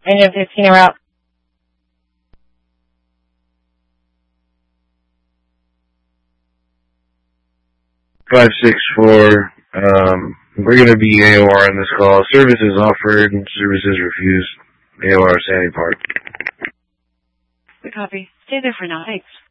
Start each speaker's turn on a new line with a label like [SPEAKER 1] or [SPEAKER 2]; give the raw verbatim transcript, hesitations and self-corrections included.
[SPEAKER 1] Engine fifteen are out.
[SPEAKER 2] five six four, um, we're going to be A O R on this call. Services offered, services refused. A O R Sandy Park.
[SPEAKER 3] Good copy. Stay there for now. Thanks.